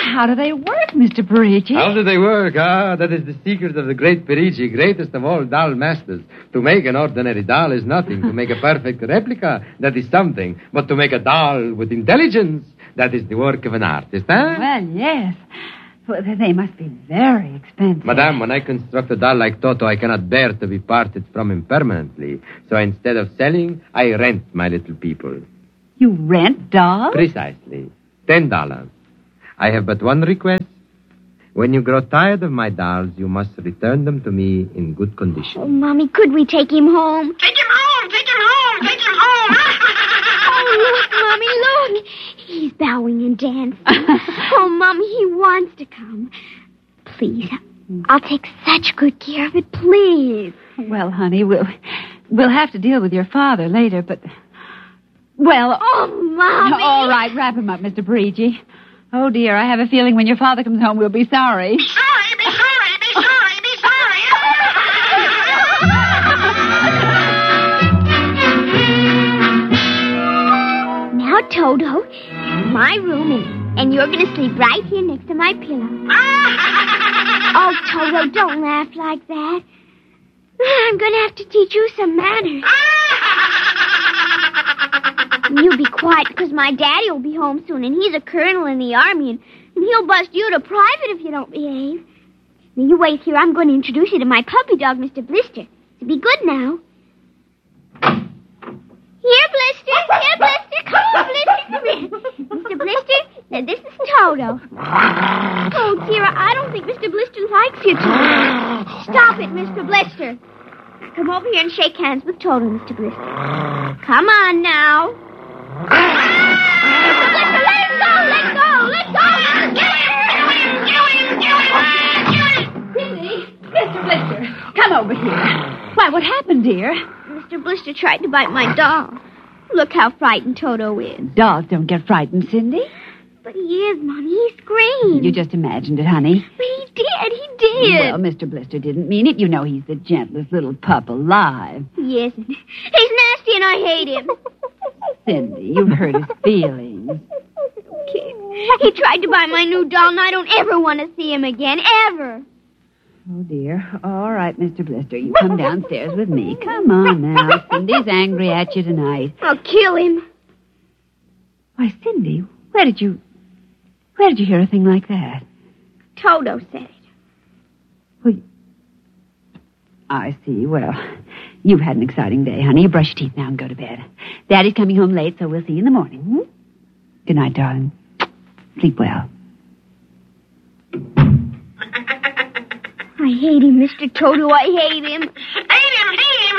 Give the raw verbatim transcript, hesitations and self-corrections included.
how do they work, Mister Parigi? How do they work? Ah, that is the secret of the great Parigi, greatest of all doll masters. To make an ordinary doll is nothing. To make a perfect replica, that is something. But to make a doll with intelligence, that is the work of an artist, huh? Well, yes. Well, they must be very expensive. Madame, when I construct a doll like Toto, I cannot bear to be parted from him permanently. So instead of selling, I rent my little people. You rent dolls? Precisely. Ten dollars. I have but one request. When you grow tired of my dolls, you must return them to me in good condition. Oh, Mommy, could we take him home? Take him home! Take him home! Take him home! Oh, look, Mommy, look. He's bowing and dancing. Oh, Mommy, he wants to come. Please, I'll take such good care of it, please. Well, honey, we'll, we'll have to deal with your father later, but... Well... Oh, Mommy! All right, wrap him up, Mister Parigi. Oh, dear, I have a feeling when your father comes home, we'll be sorry. Be sorry, be sorry, be sorry, be sorry. Now, Toto, my room, and, and you're going to sleep right here next to my pillow. Oh, Toto, don't laugh like that. I'm going to have to teach you some manners. You be quiet, because my daddy will be home soon, and he's a colonel in the army, and, and he'll bust you to private if you don't behave. Now, you wait here. I'm going to introduce you to my puppy dog, Mister Blister. So be good now. Here, Blister. Here, Blister. Come on, Blister. Come here. Mister Blister, now this is Toto. Oh, Kira, I don't think Mister Blister likes you, Toto. Stop it, Mister Blister. Come over here and shake hands with Toto, Mister Blister. Come on now. Mister Blister, let him go. Let go. Let go. Cindy, Mister Blister, come over here. Why, what happened, dear? Mister Blister tried to bite my doll. Look how frightened Toto is. Dolls don't get frightened, Cindy. But he is, Mommy. He screamed. You just imagined it, honey. But he did. He did. Well, Mister Blister didn't mean it. You know he's the gentlest little pup alive. He isn't. He's nasty and I hate him. Cindy, you've hurt his feelings. Kid, he tried to buy my new doll, and I don't ever want to see him again, ever. Oh, dear. All right, Mister Blister, you come downstairs with me. Come on now. Cindy's angry at you tonight. I'll kill him. Why, Cindy, where did you... Where did you hear a thing like that? Toto said it. Well, I see. Well, you've had an exciting day, honey. You brush your teeth now and go to bed. Daddy's coming home late, so we'll see you in the morning. Hmm? Good night, darling. Sleep well. I hate him, Mister Toto. I hate him. Hate him, hate him,